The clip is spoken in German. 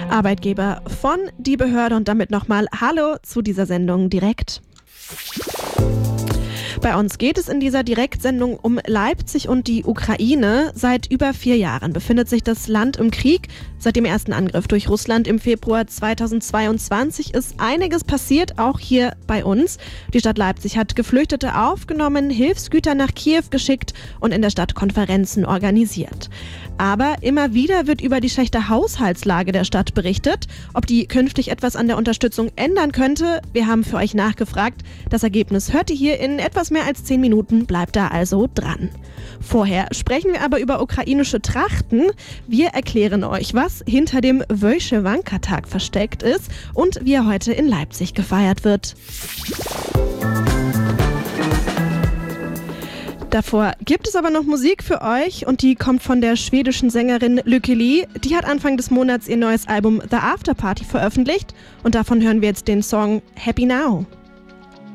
Arbeitgeber von die Behörde und damit nochmal Hallo zu dieser Sendung direkt. Bei uns geht es in dieser Direktsendung um Leipzig und die Ukraine. Seit über 4 Jahren befindet sich das Land im Krieg. Seit dem ersten Angriff durch Russland im Februar 2022 ist einiges passiert, auch hier bei uns. Die Stadt Leipzig hat Geflüchtete aufgenommen, Hilfsgüter nach Kiew geschickt und in der Stadt Konferenzen organisiert. Aber immer wieder wird über die schlechte Haushaltslage der Stadt berichtet. Ob die künftig etwas an der Unterstützung ändern könnte, wir haben für euch nachgefragt. Das Ergebnis hört ihr hier in etwas mehr als 10 Minuten, bleibt da also dran. Vorher sprechen wir aber über ukrainische Trachten. Wir erklären euch, was hinter dem Wojszewanka-Tag versteckt ist und wie er heute in Leipzig gefeiert wird. Davor gibt es aber noch Musik für euch und die kommt von der schwedischen Sängerin Lykke Li. Die hat Anfang des Monats ihr neues Album The After Party veröffentlicht und davon hören wir jetzt den Song Happy Now.